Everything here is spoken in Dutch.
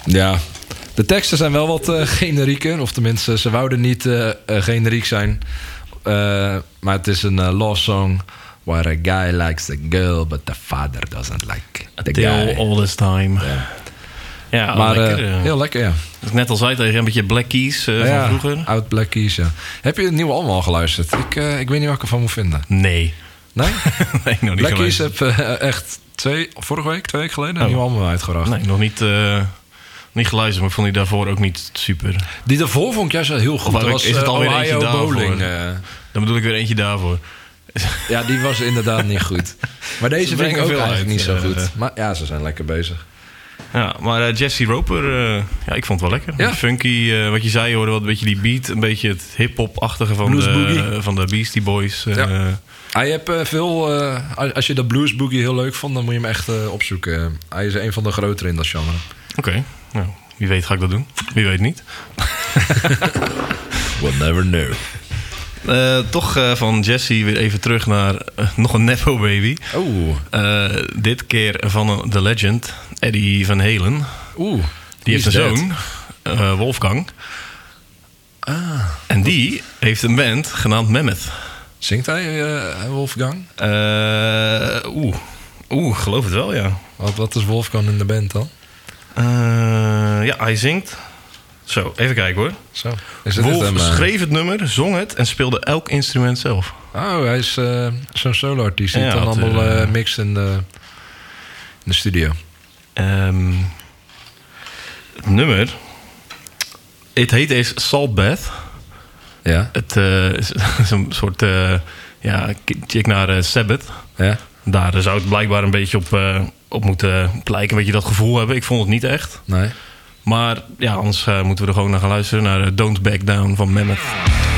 Ja, de teksten zijn wel wat generieker. Of tenminste, ze wouden niet generiek zijn. Maar het is een love song... Where a guy likes a girl, but the father doesn't like the guy. All this time. Ja, maar lekker. Heel lekker, ja. Dus net al zei tegen een beetje Black Keys van vroeger. Oud Black Keys, ja. Heb je het nieuwe allemaal al geluisterd? Ik weet niet wat ik ervan moet vinden. Nee? Nee, nog niet Black Keys geluisterd. heb echt 2 weken geleden een nieuw album uitgebracht. Nee, nog niet geluisterd, maar ik vond die daarvoor ook niet super. Die daarvoor vond ik juist wel heel goed. Of Dat was is het alweer Ohio eentje daarvoor? Bowling. Dan bedoel ik weer eentje daarvoor. Ja, die was inderdaad niet goed. Maar deze vind ik ook eigenlijk uit, niet zo goed. Maar ja, ze zijn lekker bezig. Ja, maar Jesse Roper, ik vond het wel lekker. Ja. Funky, wat je zei, je hoorde wat een beetje die beat, een beetje het hip-hop-achtige van de Beastie Boys. Ja. Hij heeft veel... als je de blues boogie heel leuk vond, dan moet je hem echt opzoeken. Hij is een van de grotere in dat genre. Oké, nou, wie weet ga ik dat doen. Wie weet niet. We'll never know. Toch van Jesse weer even terug naar nog een Nepo baby. Dit keer van de legend Eddie Van Halen. Die heeft een zoon, Wolfgang. En die heeft een band genaamd Mammoth. Zingt hij, Wolfgang? Geloof het wel, ja. Wat is Wolfgang in de band dan? Ja, hij zingt. Zo, even kijken hoor. Zo. Wolf schreef het nummer, zong het en speelde elk instrument zelf. Oh, hij is zo'n solo-artiest die het dan allemaal mixt in de studio. Het nummer, het heet eens Salt Bath. Ja. Het is een soort chick naar Sabbath. Ja. Daar zou het blijkbaar een beetje op moeten blijken. Een beetje dat gevoel hebben. Ik vond het niet echt. Nee. Maar ja, anders moeten we er gewoon naar gaan luisteren. Naar Don't Back Down van Mammoth.